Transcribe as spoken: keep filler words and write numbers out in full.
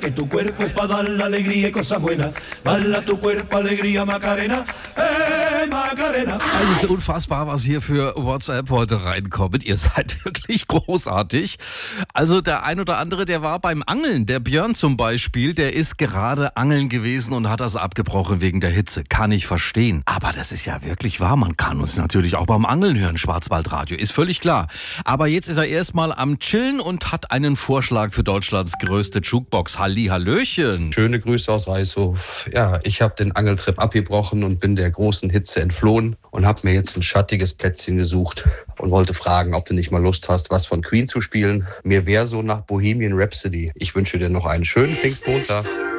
que tu cuerpo es para dar la alegría y cosas buenas. Bala tu cuerpo, alegría, Macarena, eh, Macarena. Also es ist unfassbar, was hier für WhatsApp heute reinkommt. Ihr seid wirklich großartig. Also der ein oder andere, der war beim Angeln. Der Björn zum Beispiel, der ist gerade angeln gewesen und hat das abgebrochen wegen der Hitze. Kann ich verstehen. Aber das ist ja wirklich wahr. Man kann uns natürlich auch beim Angeln hören. Schwarzwaldradio, ist völlig klar. Aber jetzt ist er erstmal am Chillen und hat einen Vorschlag für Deutschlands größte Jukebox. Halli, hallöchen. Schöne Grüße aus Reißhof. Ja, ich habe den Angeltrip abgebrochen und bin der großen Hitze entflohen und habe mir jetzt ein schattiges Plätzchen gesucht und wollte fragen, ob du nicht mal Lust hast, was von Queen zu spielen. Mir wäre so nach Bohemian Rhapsody. Ich wünsche dir noch einen schönen Pfingstmontag.